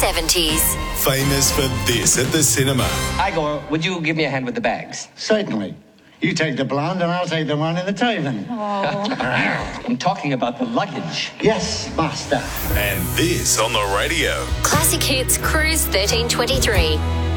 70s. Famous for this at the cinema. Igor, would you give me a hand with the bags? Certainly. You take the blonde and I'll take the one in the Taven. I'm talking about the luggage. Yes, master. And this on the radio. Classic Hits Cruise 1323.